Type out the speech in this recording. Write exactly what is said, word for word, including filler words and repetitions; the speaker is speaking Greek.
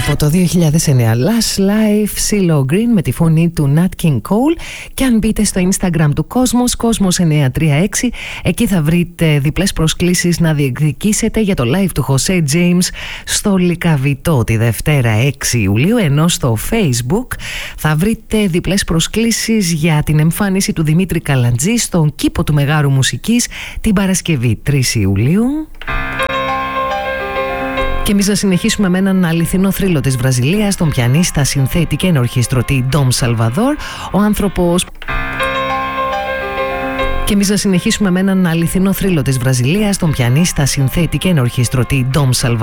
Από το δύο χιλιάδες εννέα, Lush Life, CeeLo Green με τη φωνή του Nat King Cole. Και αν μπείτε στο Instagram του Κόσμος, Κόσμος εννιακόσια τριάντα έξι, εκεί θα βρείτε διπλές προσκλήσεις να διεκδικήσετε για το live του Jose James στο Λυκαβητό τη Δευτέρα έξι Ιουλίου, ενώ στο Facebook θα βρείτε διπλές προσκλήσεις για την εμφάνιση του Δημήτρη Καλαντζή στον Κήπο του Μεγάρου Μουσικής την Παρασκευή τρεις Ιουλίου. Και εμείς να συνεχίσουμε με έναν αληθινό θρύλο της Βραζιλίας, τον πιανίστα, συνθέτη και ενορχιστρωτή Dom Salvador. Ο άνθρωπος... Και εμείς να συνεχίσουμε με έναν αληθινό θρύλο της Βραζιλίας, τον πιανίστα, συνθέτη και ενορχιστρωτή Dom Salvador.